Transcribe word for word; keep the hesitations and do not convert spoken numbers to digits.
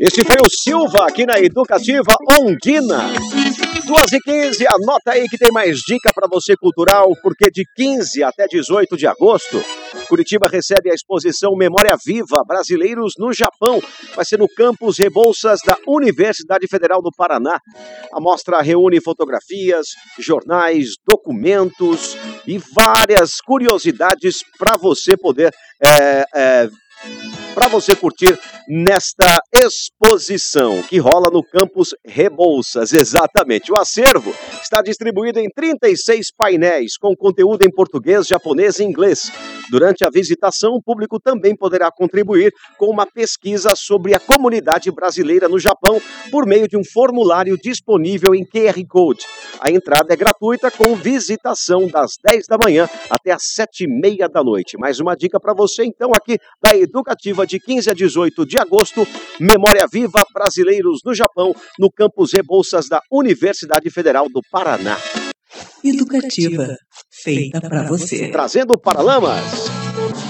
Esse foi o Silva aqui na Educativa Ondina. duas e quinze, anota aí que tem mais dica para você cultural, porque de quinze até dezoito de agosto, Curitiba recebe a exposição Memória Viva, Brasileiros no Japão. Vai ser no campus Rebouças da Universidade Federal do Paraná. A mostra reúne fotografias, jornais, documentos e várias curiosidades para você poder é, é, para você curtir nesta exposição que rola no campus Rebouças, exatamente. O acervo está distribuído em trinta e seis painéis com conteúdo em português, japonês e inglês. Durante a visitação, o público também poderá contribuir com uma pesquisa sobre a comunidade brasileira no Japão por meio de um formulário disponível em Q R Code. A entrada é gratuita com visitação das dez da manhã até as sete e meia da noite. Mais uma dica para você, então, aqui da Educativa de quinze a dezoito de agosto, Memória Viva, Brasileiros no Japão, no campus Rebouças da Universidade Federal do Paraná. Educativa, feita para você. Trazendo Paralamas.